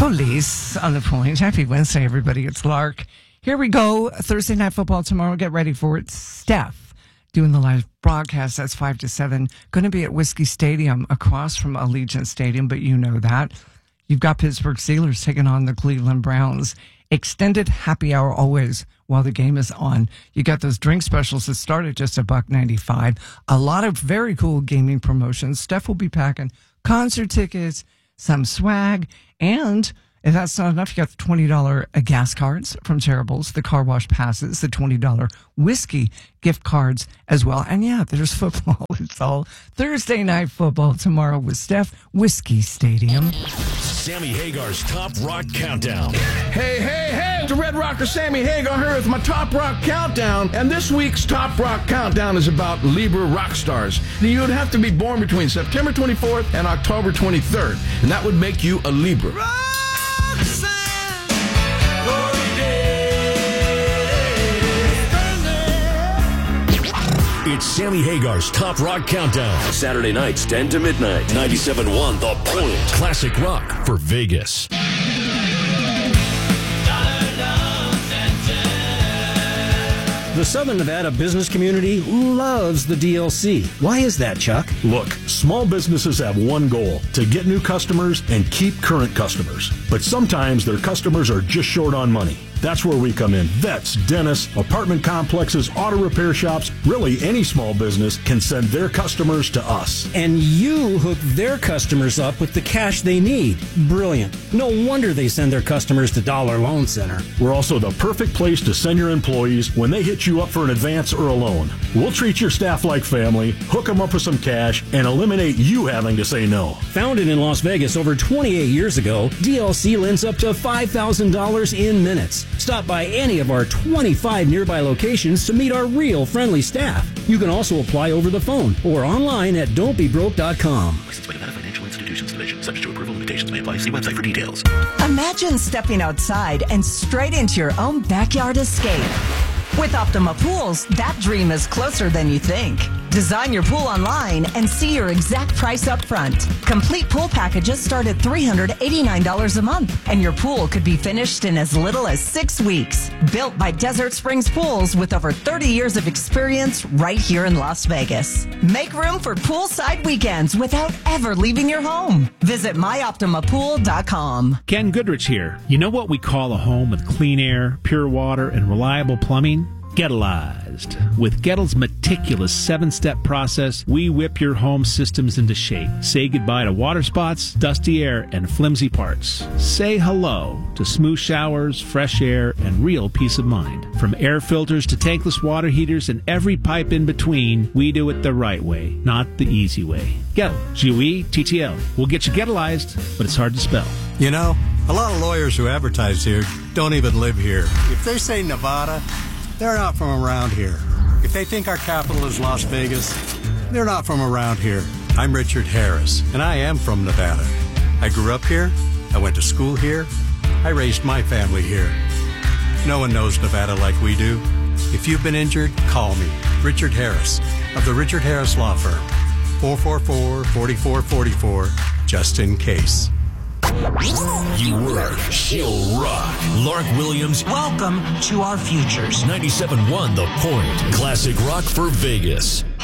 Police on the Point. Happy Wednesday, everybody. It's Lark. Here we go. Thursday Night Football tomorrow. Get ready for it. Steph doing the live broadcast. That's 5 to 7. Going to be at Whiskey Stadium across from Allegiant Stadium, but you know that. You've got Pittsburgh Steelers taking on the Cleveland Browns. Extended happy hour always while the game is on. You got those drink specials that start at just $1.95. A lot of very cool gaming promotions. Steph will be packing concert tickets, some swag, and if that's not enough, you got the $20 gas cards from Terribles, the car wash passes, the $20 whiskey gift cards as well. And yeah, there's football. It's all Thursday Night Football tomorrow with Steph, Whiskey Stadium. Sammy Hagar's Top Rock Countdown. Hey, it's the Red Rocker Sammy Hagar here with my Top Rock Countdown. And this week's Top Rock Countdown is about Libra rock stars. You would have to be born between September 24th and October 23rd, and that would make you a Libra. It's Sammy Hagar's Top Rock Countdown. Saturday nights, 10 to midnight. 97.1 The Point. Classic rock for Vegas. The Southern Nevada business community loves the DLC. Why is that, Chuck? Look, small businesses have one goal, to get new customers and keep current customers. But sometimes their customers are just short on money. That's where we come in. Vets, dentists, apartment complexes, auto repair shops, really any small business can send their customers to us. And you hook their customers up with the cash they need. Brilliant. No wonder they send their customers to Dollar Loan Center. We're also the perfect place to send your employees when they hit you up for an advance or a loan. We'll treat your staff like family, hook them up with some cash, and eliminate you having to say no. Founded in Las Vegas over 28 years ago, DLC lends up to $5,000 in minutes. Stop by any of our 25 nearby locations to meet our real friendly staff. You can also apply over the phone or online at don'tbebroke.com. Licensed by Nevada Financial Institutions Division. Subject to approval, limitations may apply. See website for details. Imagine stepping outside and straight into your own backyard escape. With Optima Pools, that dream is closer than you think. Design your pool online and see your exact price up front. Complete pool packages start at $389 a month, and your pool could be finished in as little as 6 weeks. Built by Desert Springs Pools with over 30 years of experience right here in Las Vegas. Make room for poolside weekends without ever leaving your home. Visit myoptimapool.com. Ken Goodrich here. You know what we call a home with clean air, pure water, and reliable plumbing? Gettleized. With Gettle's meticulous 7-step process, we whip your home systems into shape. Say goodbye to water spots, dusty air, and flimsy parts. Say hello to smooth showers, fresh air, and real peace of mind. From air filters to tankless water heaters and every pipe in between, we do it the right way, not the easy way. Gettle. G-O-E-T-T-L. We'll get you Gettleized, but it's hard to spell. You know, a lot of lawyers who advertise here don't even live here. If they say Nevada, they're not from around here. If they think our capital is Las Vegas, they're not from around here. I'm Richard Harris, and I am from Nevada. I grew up here. I went to school here. I raised my family here. No one knows Nevada like we do. If you've been injured, call me, Richard Harris, of the Richard Harris Law Firm. 444-4444, just in case. You were She'll Rock. Lark Williams. Welcome to our futures. 97.1 The Point. Classic rock for Vegas.